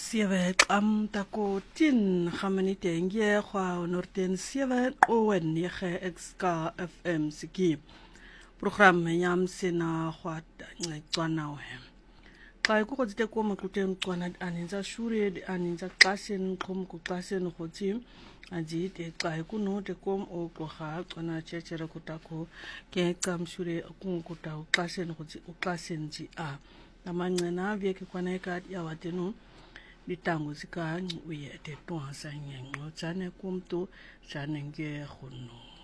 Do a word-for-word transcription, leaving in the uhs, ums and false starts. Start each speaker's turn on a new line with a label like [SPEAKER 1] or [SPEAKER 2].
[SPEAKER 1] sewe am tako tin gamanite nge kwa norten sewe owen nege xka fm siki program yam sena kwa ngcwana we xa ku gotsite ko makuteng cwana aninza shure aninza xasen qom ku xasen gotsi aji te xa ku no te kom o ko ga cwana chechere kutako ke xam shure ku kuta xasen gotsi uxasen ji a amancena veke kwaneka yawatenu litango zika uye te tonsa nyengo tsane kumtu tsane nge khunu